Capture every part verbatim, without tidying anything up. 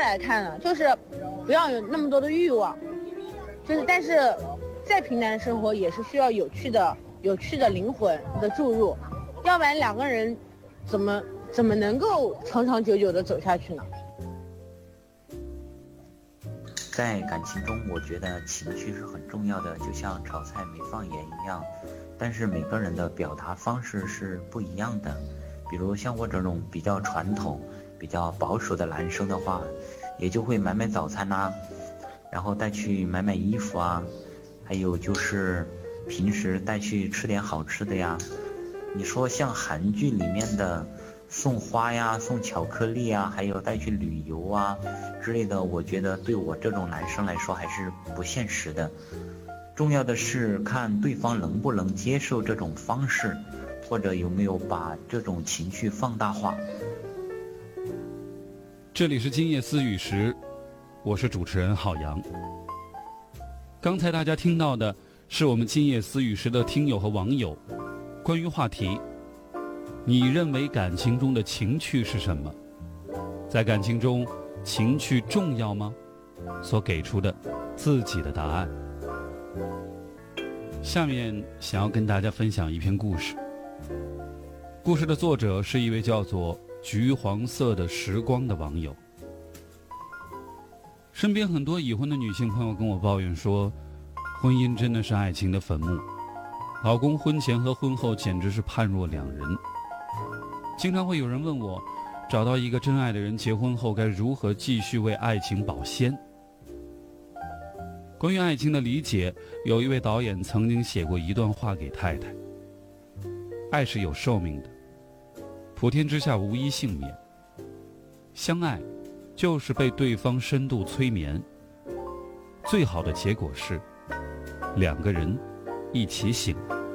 来看呢，就是不要有那么多的欲望，就是但是再平淡的生活也是需要有趣的有趣的灵魂的注入，要不然两个人怎么怎么能够长长久久的走下去呢？ 在感情中，我觉得情绪是很重要的，就像炒菜没放盐一样。但是每个人的表达方式是不一样的。比如像我这种比较传统、比较保守的男生的话，也就会买买早餐呐、啊，然后带去买买衣服啊，还有就是平时带去吃点好吃的呀。你说像韩剧里面的送花呀、送巧克力啊，还有带去旅游啊之类的，我觉得对我这种男生来说还是不现实的。重要的是看对方能不能接受这种方式，或者有没有把这种情绪放大化。 这里是今夜思雨时，我是主持人郝阳。刚才大家听到的是我们今夜思雨时的听友和网友关于话题，你认为感情中的情趣是什么？在感情中，情趣重要吗？所给出的自己的答案。下面想要跟大家分享一篇故事。故事的作者是一位叫做橘黄色的时光的网友。身边很多已婚的女性朋友跟我抱怨说，婚姻真的是爱情的坟墓，老公婚前和婚后简直是判若两人。经常会有人问我，找到一个真爱的人，结婚后该如何继续为爱情保鲜？关于爱情的理解，有一位导演曾经写过一段话给太太：爱是有寿命的，普天之下无一幸免。相爱就是被对方深度催眠，最好的结果是两个人一起醒。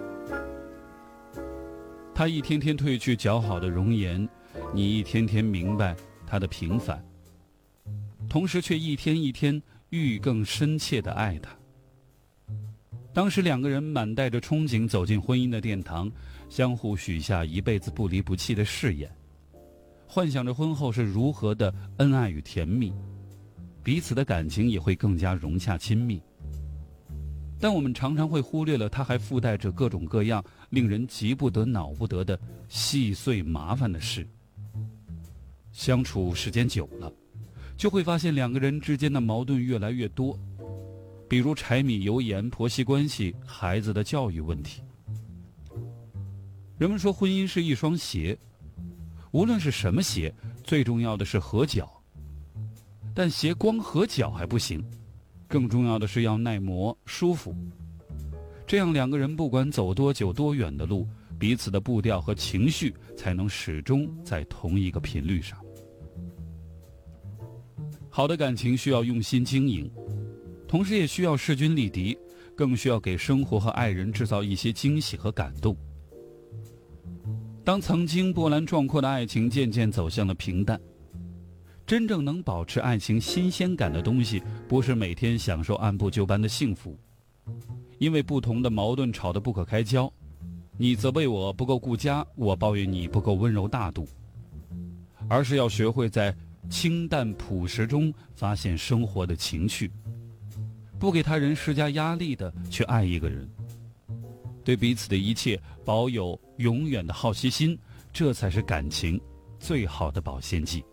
他一天天褪去姣好的容颜，你一天天明白他的平凡，同时却一天一天欲更深切地爱他。当时两个人满带着憧憬走进婚姻的殿堂，相互许下一辈子不离不弃的誓言，幻想着婚后是如何的恩爱与甜蜜，彼此的感情也会更加融洽亲密。但我们常常会忽略了它还附带着各种各样令人急不得恼不得的细碎麻烦的事。相处时间久了，就会发现两个人之间的矛盾越来越多，比如柴米油盐、婆媳关系、孩子的教育问题。人们说婚姻是一双鞋，无论是什么鞋，最重要的是合脚。但鞋光合脚还不行，更重要的是要耐磨、舒服。这样两个人不管走多久多远的路，彼此的步调和情绪才能始终在同一个频率上。好的感情需要用心经营，同时也需要势均力敌，更需要给生活和爱人制造一些惊喜和感动。当曾经波澜壮阔的爱情渐渐走向了平淡，真正能保持爱情新鲜感的东西，不是每天享受按部就班的幸福，因为不同的矛盾吵得不可开交，你责备我不够顾家，我抱怨你不够温柔大度，而是要学会在清淡朴实中发现生活的情趣，不给他人施加压力的去爱一个人，对彼此的一切保有永远的好奇心，这才是感情最好的保鲜剂。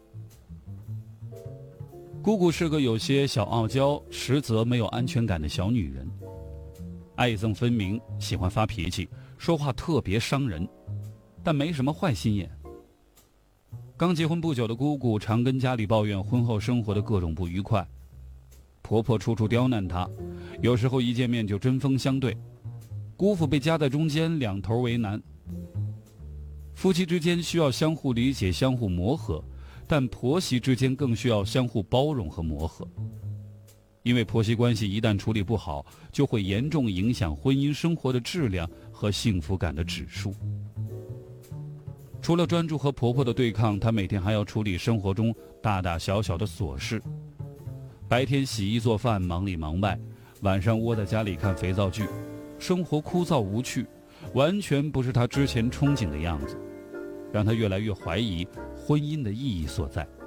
姑姑是个有些小傲娇，实则没有安全感的小女人，爱憎分明，喜欢发脾气，说话特别伤人，但没什么坏心眼。刚结婚不久的姑姑常跟家里抱怨婚后生活的各种不愉快，婆婆处处刁难她，有时候一见面就针锋相对，姑父被夹在中间，两头为难。夫妻之间需要相互理解、相互磨合，但婆媳之间更需要相互包容和磨合，因为婆媳关系一旦处理不好，就会严重影响婚姻生活的质量和幸福感的指数。除了专注和婆婆的对抗，她每天还要处理生活中大大小小的琐事，白天洗衣做饭忙里忙外，晚上窝在家里看肥皂剧，生活枯燥无趣，完全不是她之前憧憬的样子，让她越来越怀疑婚姻的意义所在。